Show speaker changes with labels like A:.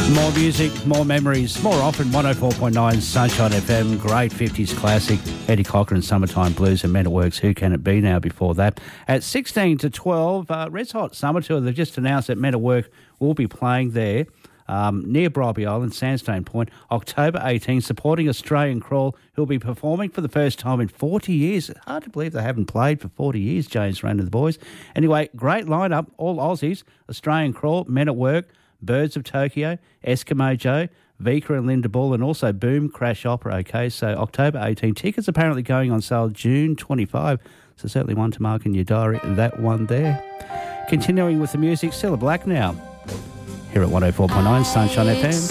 A: More music, more memories, more often 104.9 Sunshine FM, great 50s classic, Eddie Cochran, Summertime Blues and Men at Work's Who Can It Be Now before that. At 16 to 12, Red's Hot Summer Tour, they've just announced that Men at Work will be playing there near Bribie Island, Sandstone Point, October 18, supporting Australian Crawl, who'll be performing for the first time in 40 years. Hard to believe they haven't played for 40 years, James Rain and the boys. Anyway, great lineup, all Aussies, Australian Crawl, Men at Work, Birds of Tokyo, Eskimo Joe, Vika and Linda Ball, and also Boom Crash Opera. Okay, so October 18. Tickets apparently going on sale June 25. So certainly one to mark in your diary, that one there. Continuing with the music, Cilla Black now. Here at 104.9 Sunshine FM.